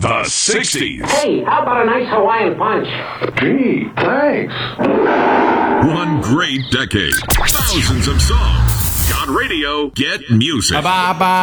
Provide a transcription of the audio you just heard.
The 60s. Hey, how about a nice Hawaiian punch? Gee, thanks. One great decade. Thousands of songs. Got radio, get music. Ba-ba.